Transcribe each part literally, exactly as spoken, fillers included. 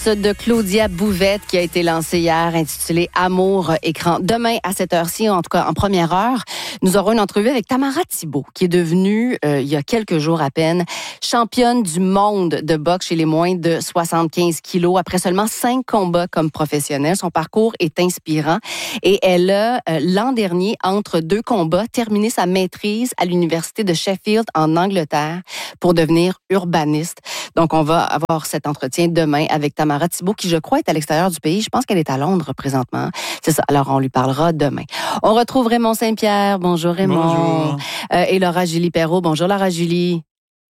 De Claudia Bouvette qui a été lancée hier, intitulée Amour écran. Demain à cette heure-ci, en tout cas en première heure, nous aurons une entrevue avec Tamara Thibault, qui est devenue, euh, il y a quelques jours à peine, championne du monde de boxe chez les moins de soixante-quinze kilos après seulement cinq combats comme professionnelle. Son parcours est inspirant et elle a, euh, l'an dernier, entre deux combats, terminé sa maîtrise à l'Université de Sheffield en Angleterre pour devenir urbaniste. Donc, on va avoir cet entretien demain avec Tamara Tamara Thibault, qui, je crois, est à l'extérieur du pays. Je pense qu'elle est à Londres présentement. C'est ça. Alors, on lui parlera demain. On retrouve Raymond Saint-Pierre. Bonjour, Raymond. Bonjour. Euh, et Laura Julie Perrault. Bonjour, Laura Julie.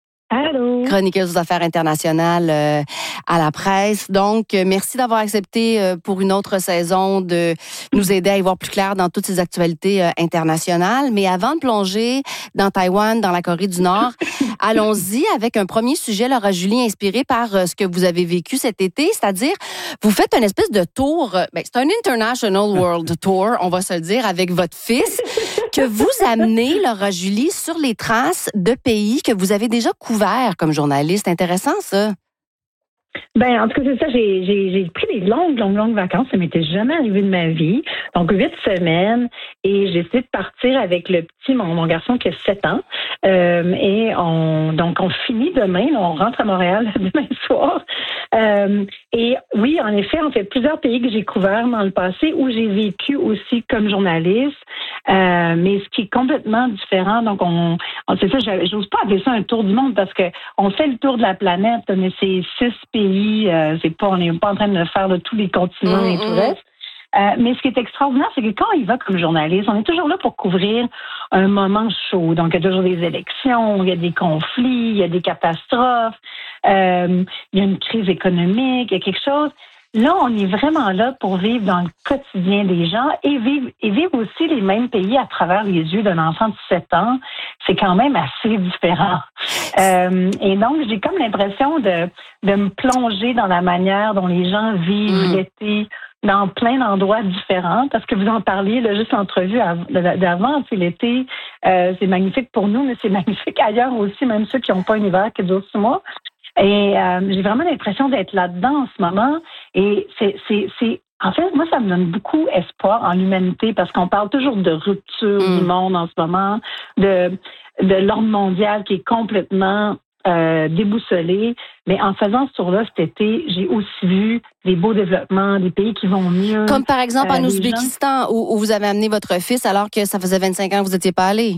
Allô. Chroniqueuse aux affaires internationales euh, à la presse. Donc, euh, merci d'avoir accepté euh, pour une autre saison de nous aider à y voir plus clair dans toutes ces actualités euh, internationales. Mais avant de plonger dans Taïwan, dans la Corée du Nord, allons-y avec un premier sujet, Laura Julie, inspiré par euh, ce que vous avez vécu cet été, c'est-à-dire, vous faites une espèce de tour, euh, ben, c'est un International World Tour, on va se le dire, avec votre fils, que vous amenez, Laura Julie, sur les traces de pays que vous avez déjà couverts comme journaliste. Intéressant, ça. Ben, en tout cas, c'est ça. J'ai, j'ai, j'ai pris des longues, longues, longues vacances. Ça m'était jamais arrivé de ma vie. Donc, huit semaines. Et j'ai décidé de partir avec le petit, mon, mon garçon qui a sept ans. Euh, et on, donc, on finit demain. On rentre à Montréal demain soir. Euh, et oui, en effet, on fait plusieurs pays que j'ai couverts dans le passé où j'ai vécu aussi comme journaliste. Euh, mais ce qui est complètement différent. Donc, on, on c'est ça, j'ose pas appeler ça un tour du monde parce que on fait le tour de la planète, mais c'est six pays. Euh, c'est pas, on n'est pas en train de faire de tous les continents mmh, et tout le reste. Euh, mais ce qui est extraordinaire, c'est que quand il va comme journaliste, on est toujours là pour couvrir un moment chaud. Donc, il y a toujours des élections, il y a des conflits, il y a des catastrophes, euh, il y a une crise économique, il y a quelque chose. Là, on est vraiment là pour vivre dans le quotidien des gens et vivre, et vivre aussi les mêmes pays à travers les yeux d'un enfant de sept ans. C'est quand même assez différent. Euh, et donc, j'ai comme l'impression de, de me plonger dans la manière dont les gens vivent mmh. l'été dans plein d'endroits différents. Parce que vous en parliez, là, juste l'entrevue d'avant, c'est l'été, euh, c'est magnifique pour nous, mais c'est magnifique ailleurs aussi, même ceux qui n'ont pas un hiver qui dure six mois. Et euh, j'ai vraiment l'impression d'être là-dedans en ce moment. Et c'est, c'est, c'est, en fait, moi, ça me donne beaucoup espoir en l'humanité parce qu'on parle toujours de rupture mmh. du monde en ce moment, de, de l'ordre mondial qui est complètement euh, déboussolé. Mais en faisant ce tour-là cet été, j'ai aussi vu des beaux développements, des pays qui vont mieux. Comme par exemple en euh, Ouzbékistan, gens... où, où vous avez amené votre fils alors que ça faisait vingt-cinq ans que vous n'étiez pas allé.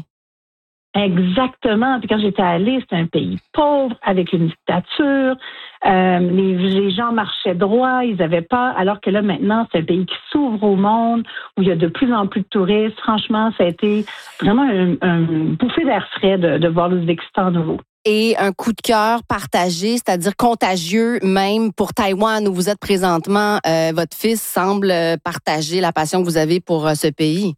Exactement. Puis quand j'étais allée, c'était un pays pauvre, avec une dictature. Euh, les, les gens marchaient droit, ils avaient pas. Alors que là, maintenant, c'est un pays qui s'ouvre au monde, où il y a de plus en plus de touristes. Franchement, ça a été vraiment un, un bouffée d'air frais de, de voir l'Ouzbékistan à nouveau. Et un coup de cœur partagé, c'est-à-dire contagieux même pour Taïwan, où vous êtes présentement. Euh, votre fils semble partager la passion que vous avez pour euh, ce pays.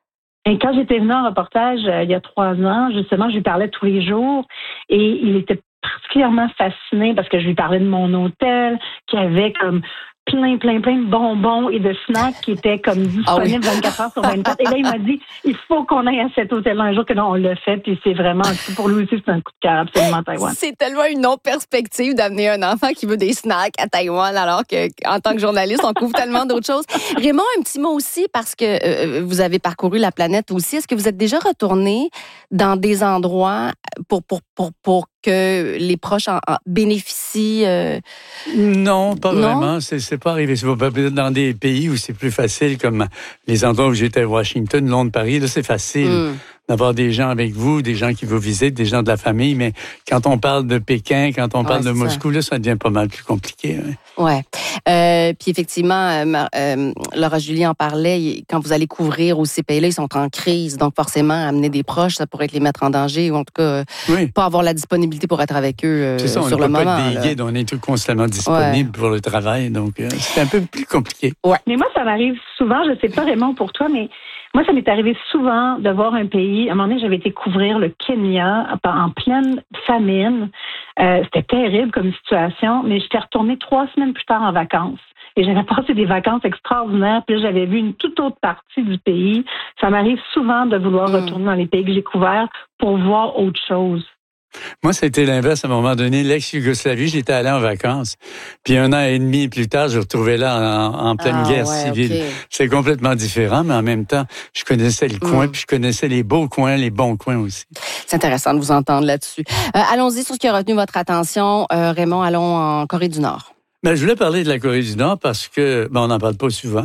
Et quand j'étais venue en reportage euh, il y a trois ans, justement, je lui parlais tous les jours et il était particulièrement fasciné parce que je lui parlais de mon hôtel qui avait comme plein, plein, plein de bonbons et de snacks qui étaient comme disponibles ah oui. vingt-quatre heures sur vingt-quatre. Et là, il m'a dit, il faut qu'on aille à cet hôtel-là un jour, que non, on l'a fait, puis c'est vraiment, pour lui aussi, c'est un coup de cœur, absolument, Taïwan. C'est tellement une autre perspective d'amener un enfant qui veut des snacks à Taïwan, alors que, en tant que journaliste, on couvre tellement d'autres choses. Raymond, un petit mot aussi, parce que euh, vous avez parcouru la planète aussi. Est-ce que vous êtes déjà retourné dans des endroits pour, pour, pour, pour que les proches en, en bénéficient? Euh... Non, pas non? vraiment. C'est, c'est pas arrivé. C'est peut-être dans des pays où c'est plus facile, comme les endroits où j'étais à Washington, Londres, Paris. Là, c'est facile mm. d'avoir des gens avec vous, des gens qui vous visitent, des gens de la famille. Mais quand on parle de Pékin, quand on parle ouais, de Moscou, ça. là, ça devient pas mal plus compliqué. Hein. Ouais. Euh, puis effectivement, euh, euh, Laura Julie en parlait. Quand vous allez couvrir aussi ces pays-là, ils sont en crise. Donc forcément, amener des proches, ça pourrait les mettre en danger ou en tout cas oui. pas avoir la disponibilité pour être avec eux euh, c'est ça, sur le moment. On ne peut pas être des guides, on est tout constamment disponible ouais. pour le travail. Donc euh, c'est un peu plus compliqué. Ouais. Mais moi, ça m'arrive souvent. Je sais pas Raymond pour toi, mais moi, ça m'est arrivé souvent de voir un pays. À un moment donné, j'avais été couvrir le Kenya en pleine famine. Euh, c'était terrible comme situation, mais j'étais retournée trois semaines plus tard en vacances. Et j'avais passé des vacances extraordinaires. Puis là, j'avais vu une toute autre partie du pays. Ça m'arrive souvent de vouloir mmh. retourner dans les pays que j'ai couverts pour voir autre chose. Moi, ça a été l'inverse à un moment donné. L'ex-Yougoslavie, j'étais allé en vacances. Puis un an et demi plus tard, je me retrouvais là en, en pleine ah, guerre ouais, civile. okay. C'est complètement différent, mais en même temps, je connaissais le coin, mm. puis je connaissais les beaux coins, les bons coins aussi. C'est intéressant de vous entendre là-dessus. Euh, allons-y sur ce qui a retenu votre attention. Euh, Raymond, allons en Corée du Nord. Ben, je voulais parler de la Corée du Nord parce que, ben, on n'en parle pas souvent.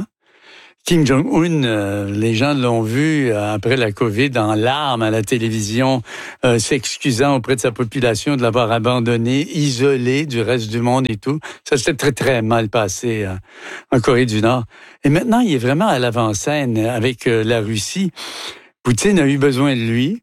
Kim Jong-un, euh, les gens l'ont vu euh, après la COVID en larmes à la télévision, euh, s'excusant auprès de sa population de l'avoir abandonné, isolé du reste du monde et tout. Ça s'est très, très mal passé euh, en Corée du Nord. Et maintenant, il est vraiment à l'avant-scène avec euh, la Russie. Poutine a eu besoin de lui.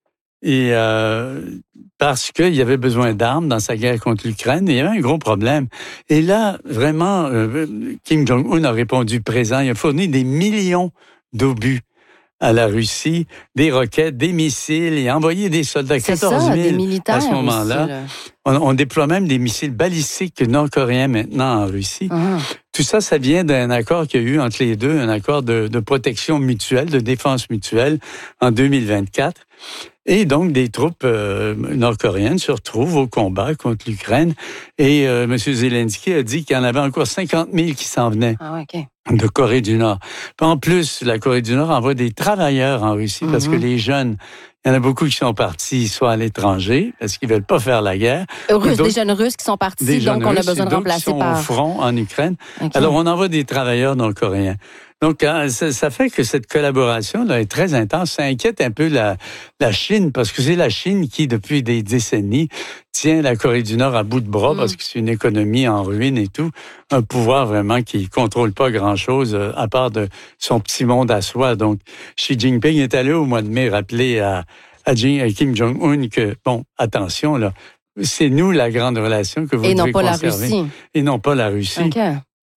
Et euh, parce qu'il y avait besoin d'armes dans sa guerre contre l'Ukraine, et il y avait un gros problème. Et là, vraiment, euh, Kim Jong-un a répondu présent. Il a fourni des millions d'obus à la Russie, des roquettes, des missiles, et a envoyé des soldats, quatorze mille à ce moment-là. Aussi, là. On, on déploie même des missiles balistiques nord-coréens maintenant en Russie. Uh-huh. Tout ça, ça vient d'un accord qu'il y a eu entre les deux, un accord de, de protection mutuelle, de défense mutuelle en deux mille vingt-quatre. Et donc, des troupes euh, nord-coréennes se retrouvent au combat contre l'Ukraine. Et euh, M. Zelensky a dit qu'il y en avait encore cinquante mille qui s'en venaient ah, okay. de Corée du Nord. En plus, la Corée du Nord envoie des travailleurs en Russie mm-hmm. parce que les jeunes, il y en a beaucoup qui sont partis soit à l'étranger parce qu'ils veulent pas faire la guerre. Russes, des jeunes Russes qui sont partis, donc on a besoin de remplacer qui sont par... au front en Ukraine. Okay. Alors, on envoie des travailleurs nord-coréens. Donc, ça, ça fait que cette collaboration-là est très intense. Ça inquiète un peu la, la Chine, parce que c'est la Chine qui, depuis des décennies, tient la Corée du Nord à bout de bras, mmh. parce que c'est une économie en ruine et tout. Un pouvoir vraiment qui ne contrôle pas grand-chose, à part de son petit monde à soi. Donc, Xi Jinping est allé au mois de mai rappeler à, à, à Kim Jong-un que, bon, attention, là, c'est nous la grande relation que vous et devez non pas conserver. La Russie. Et non pas la Russie. Okay.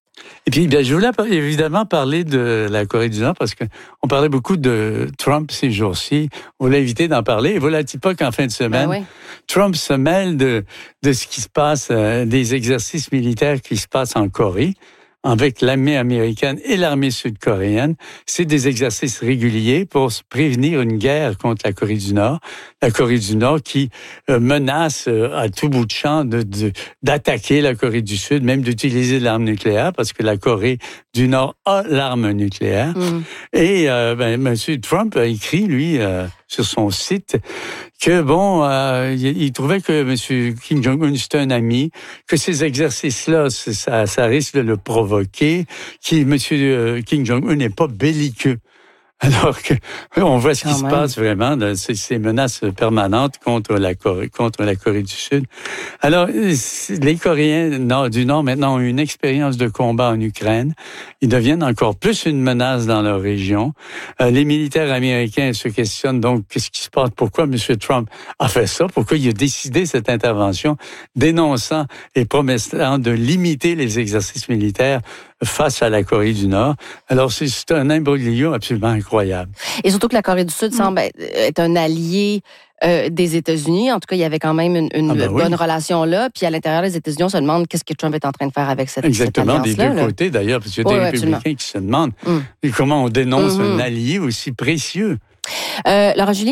Et puis, bien, je voulais évidemment parler de la Corée du Nord parce qu'on parlait beaucoup de Trump ces jours-ci. On voulait éviter d'en parler. Et voilà-t-il pas qu'en fin de semaine, ben oui. Trump se mêle de, de ce qui se passe, euh, des exercices militaires qui se passent en Corée, avec l'armée américaine et l'armée sud-coréenne. C'est des exercices réguliers pour se prévenir une guerre contre la Corée du Nord. La Corée du Nord qui euh, menace euh, à tout bout de champ de, de, d'attaquer la Corée du Sud, même d'utiliser l'arme nucléaire, parce que la Corée du Nord a l'arme nucléaire. Mmh. Et euh, ben, M. Trump a écrit, lui, euh, sur son site, que bon, euh, il, il trouvait que M. Kim Jong-un c'était un ami, que ces exercices-là, ça, ça risque de le provoquer, que M. Kim Jong-un n'est pas belliqueux. Alors que on voit ce qui Quand se même. passe vraiment, là, ces, ces menaces permanentes contre la Corée, contre la Corée du Sud. Alors, les Coréens nord, du Nord maintenant ont une expérience de combat en Ukraine. Ils deviennent encore plus une menace dans leur région. Euh, les militaires américains se questionnent donc qu'est-ce qui se passe, pourquoi M. Trump a fait ça, pourquoi il a décidé cette intervention, dénonçant et promettant de limiter les exercices militaires face à la Corée du Nord. Alors, c'est, c'est un imbroglio absolument incroyable. Et surtout que la Corée du Sud semble être un allié euh, des États-Unis. En tout cas, il y avait quand même une, une ah ben bonne oui. relation là. Puis à l'intérieur des États-Unis, on se demande qu'est-ce que Trump est en train de faire avec cette, Exactement, cette alliance-là. Exactement, des deux là. côtés d'ailleurs, parce qu'il y a oui, des oui, républicains absolument. qui se demandent mm. comment on dénonce mm-hmm. un allié aussi précieux. Euh, Laura Julie?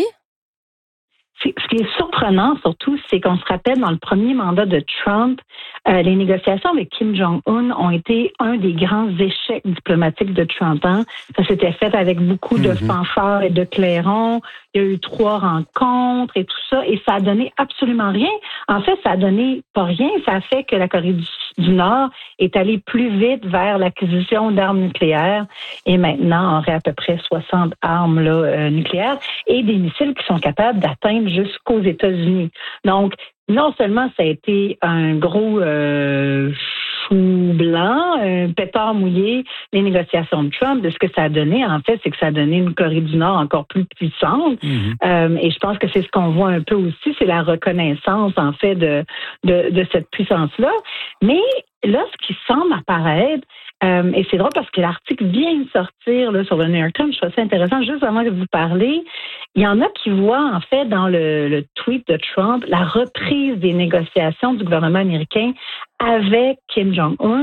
Ce qui est surprenant, surtout, c'est qu'on se rappelle, dans le premier mandat de Trump, euh, les négociations avec Kim Jong-un ont été un des grands échecs diplomatiques de Trump. Hein? Ça s'était fait avec beaucoup de mm-hmm. fanfares et de clairons. Il y a eu trois rencontres et tout ça, et ça a donné absolument rien. En fait, ça a donné pas rien. Ça a fait que la Corée du, du Nord est allée plus vite vers l'acquisition d'armes nucléaires, et maintenant aurait à peu près soixante armes là, euh, nucléaires et des missiles qui sont capables d'atteindre jusqu'aux États-Unis. Donc, non seulement ça a été un gros euh, chou blanc, un pétard mouillé, les négociations de Trump, de ce que ça a donné, en fait, c'est que ça a donné une Corée du Nord encore plus puissante. Mm-hmm. Euh, et je pense que c'est ce qu'on voit un peu aussi, c'est la reconnaissance, en fait, de, de, de cette puissance-là. Mais là, ce qui semble apparaître, Euh, et c'est drôle parce que l'article vient de sortir là, sur le New York Times. Je trouve ça intéressant. Juste avant que vous parlez, il y en a qui voient en fait dans le, le tweet de Trump la reprise des négociations du gouvernement américain avec Kim Jong-un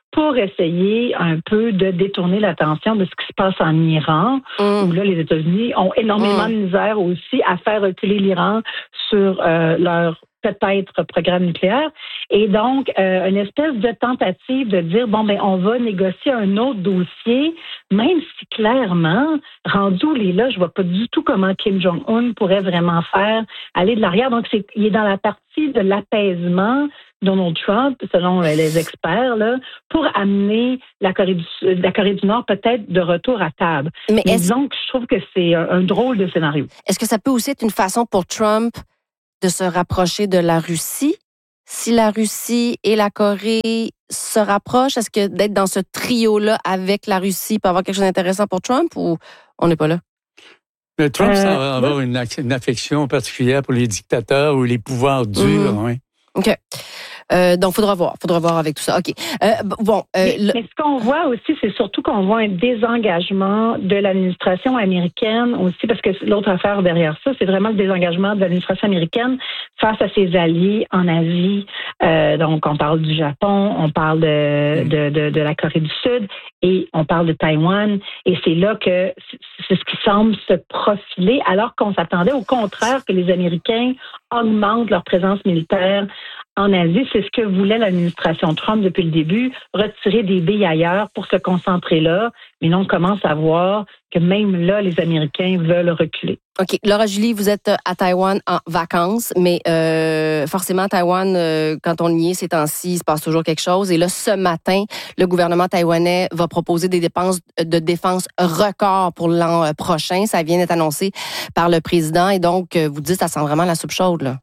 pour essayer un peu de détourner l'attention de ce qui se passe en Iran, mmh. où là, les États-Unis ont énormément mmh. de misère aussi à faire reculer l'Iran sur euh, leur peut-être programme nucléaire. Et donc, euh, une espèce de tentative de dire, bon, ben, on va négocier un autre dossier, même si clairement, rendu où il est là, je vois pas du tout comment Kim Jong-un pourrait vraiment faire aller de l'arrière. Donc, c'est, il est dans la partie de l'apaisement, Donald Trump, selon les experts, là, pour amener la Corée du, la Corée du Nord peut-être de retour à table. Mais, Mais disons que je trouve que c'est un, un drôle de scénario. Est-ce que ça peut aussi être une façon pour Trump de se rapprocher de la Russie? Si la Russie et la Corée se rapprochent, est-ce que d'être dans ce trio-là avec la Russie peut avoir quelque chose d'intéressant pour Trump ou on n'est pas là? Mais Trump euh, semble avoir une, une affection particulière pour les dictateurs ou les pouvoirs durs. Mmh. Oui. OK. Euh, donc, faudra voir. Faudra voir avec tout ça. OK. Euh, bon. Euh, mais, le... mais ce qu'on voit aussi, c'est surtout qu'on voit un désengagement de l'administration américaine aussi, parce que l'autre affaire derrière ça, c'est vraiment le désengagement de l'administration américaine face à ses alliés en Asie. Euh, donc, on parle du Japon, on parle de, de, de, de la Corée du Sud et on parle de Taïwan. Et c'est là que c'est ce qui semble se profiler, alors qu'on s'attendait au contraire que les Américains augmentent leur présence militaire en Asie. C'est ce que voulait l'administration Trump depuis le début, retirer des billes ailleurs pour se concentrer là. Mais non, on commence à voir que même là, les Américains veulent reculer. OK. Laura Julie, vous êtes à Taïwan en vacances, mais euh, forcément, à Taïwan, euh, quand on y est ces temps-ci, il se passe toujours quelque chose. Et là, ce matin, le gouvernement taïwanais va proposer des dépenses de défense records pour l'an prochain. Ça vient d'être annoncé par le président. Et donc, vous dites, ça sent vraiment la soupe chaude, là.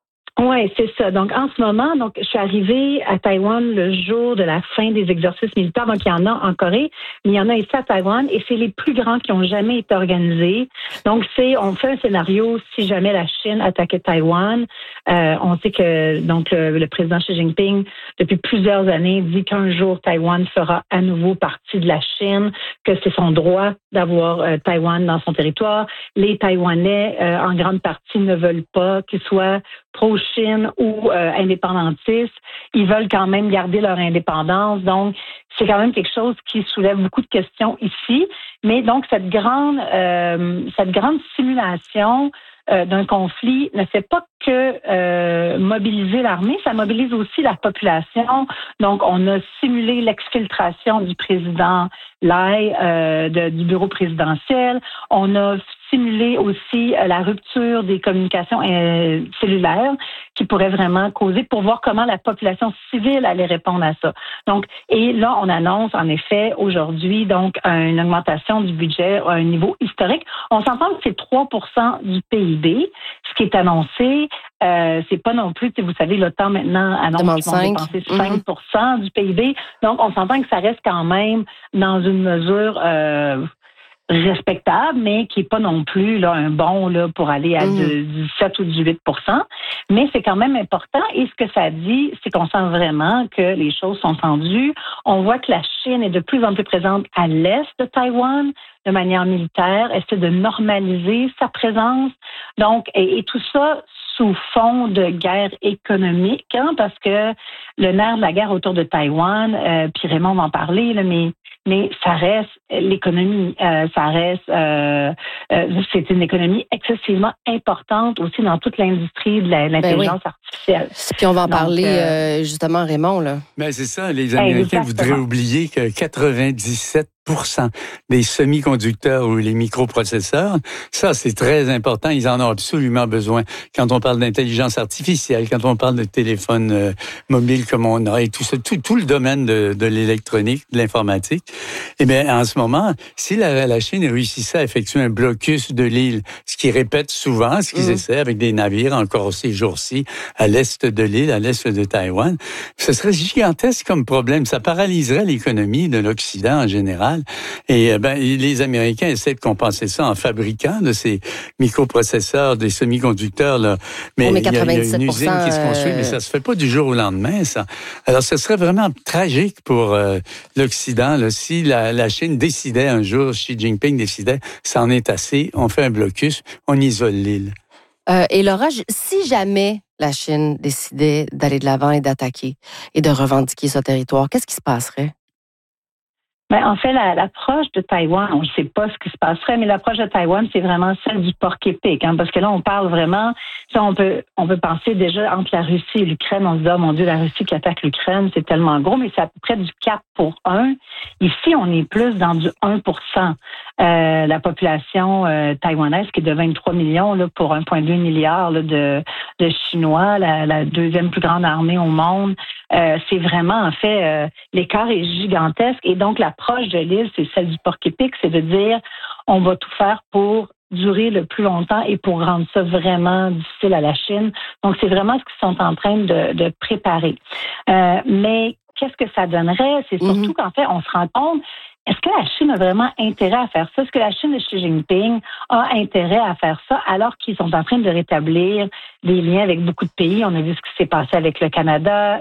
Oui, c'est ça. Donc, en ce moment, donc, je suis arrivée à Taïwan le jour de la fin des exercices militaires. Donc, il y en a en Corée, mais il y en a ici à Taïwan et c'est les plus grands qui ont jamais été organisés. Donc, c'est, on fait un scénario si jamais la Chine attaquait Taïwan. Euh, on sait que, donc, le, le président Xi Jinping, depuis plusieurs années, dit qu'un jour, Taïwan fera à nouveau partie de la Chine, que c'est son droit d'avoir euh, Taïwan dans son territoire. Les Taïwanais, euh, en grande partie, ne veulent pas qu'il soit pro-Chine ou euh, indépendantistes, ils veulent quand même garder leur indépendance. Donc, c'est quand même quelque chose qui soulève beaucoup de questions ici. Mais donc, cette grande, euh, cette grande simulation euh, d'un conflit ne fait pas que euh, mobiliser l'armée, ça mobilise aussi la population. Donc, on a simulé l'exfiltration du président Lai euh, de, du bureau présidentiel. On a simulé aussi euh, la rupture des communications euh, cellulaires qui pourrait vraiment causer pour voir comment la population civile allait répondre à ça. Donc, et là, on annonce en effet aujourd'hui donc une augmentation du budget à un niveau historique. On s'entend que c'est trois pour cent du P I B, ce qui est annoncé. Euh, c'est pas non plus, vous savez, l'OTAN maintenant annonce qu'ils vont dépenser cinq pour cent mm-hmm. du P I B. Donc, on s'entend que ça reste quand même dans une mesure euh, respectable, mais qui n'est pas non plus là, un bond là, pour aller à mmh. dix-sept ou dix-huit pour cent. Mais c'est quand même important. Et ce que ça dit, c'est qu'on sent vraiment que les choses sont tendues. On voit que la Chine est de plus en plus présente à l'est de Taïwan de manière militaire, essaie de normaliser sa présence. Donc, et, et tout ça sous fond de guerre économique, hein, parce que le nerf de la guerre autour de Taïwan, euh, puis Raymond va en parler, là, mais mais ça reste l'économie, euh, ça reste, euh, euh, c'est une économie excessivement importante aussi dans toute l'industrie de la, l'intelligence ben oui. artificielle. Puis on va en Donc, parler euh, justement, Raymond, là. Ben c'est ça, les Américains Exactement. voudraient oublier que quatre-vingt-dix-sept pour cent des semi-conducteurs ou les microprocesseurs, ça c'est très important, ils en ont absolument besoin. Quand on parle d'intelligence artificielle, quand on parle de téléphone euh, mobile comme on a et tout ça, tout, tout le domaine de, de l'électronique, de l'informatique, eh bien en ce moment, si la, la Chine réussissait à effectuer un blocus de l'île, ce qu'ils répètent souvent, ce qu'ils mmh. essaient avec des navires encore ces jours-ci à l'est de l'île, à l'est de Taïwan, ce serait gigantesque comme problème, ça paralyserait l'économie de l'Occident en général. Et ben, les Américains essaient de compenser ça en fabriquant de ces microprocesseurs, des semi-conducteurs. Là. Mais, mais il, y a, il y a une usine qui se construit, mais ça se fait pas du jour au lendemain, ça. Alors, ce serait vraiment tragique pour euh, l'Occident là, si la, la Chine décidait un jour, Xi Jinping décidait, c'en est assez, on fait un blocus, on isole l'île. Euh, et Laura, si jamais la Chine décidait d'aller de l'avant et d'attaquer et de revendiquer ce territoire, qu'est-ce qui se passerait? Ben, en fait, la, l'approche de Taïwan, on ne sait pas ce qui se passerait, mais l'approche de Taïwan, c'est vraiment celle du porc-épic, hein, parce que là, on parle vraiment, ça, on peut, on peut penser déjà entre la Russie et l'Ukraine, on se dit, oh mon Dieu, la Russie qui attaque l'Ukraine, c'est tellement gros, mais c'est à peu près du quatre pour un. Ici, on est plus dans du un pour cent. Euh, la population euh, taïwanaise qui est de vingt-trois millions là, pour un virgule deux milliard là, de, de Chinois, la, la deuxième plus grande armée au monde. Euh, c'est vraiment, en fait, euh, l'écart est gigantesque. Et donc, l'approche de l'île, c'est celle du porc-épic, c'est de dire, on va tout faire pour durer le plus longtemps et pour rendre ça vraiment difficile à la Chine. Donc, c'est vraiment ce qu'ils sont en train de, de préparer. Euh, mais qu'est-ce que ça donnerait? C'est surtout mm-hmm. qu'en fait, on se rend compte, est-ce que la Chine a vraiment intérêt à faire ça? Est-ce que la Chine de Xi Jinping a intérêt à faire ça alors qu'ils sont en train de rétablir des liens avec beaucoup de pays? On a vu ce qui s'est passé avec le Canada,